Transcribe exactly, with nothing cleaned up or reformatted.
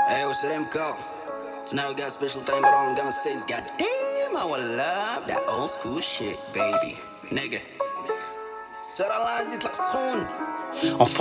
Hey, what's your name, Carl? Tonight we got a special thing, but all I'm gonna say is goddamn, I would love that old school shit, baby. Nigga. Zet al aan zit like schoon.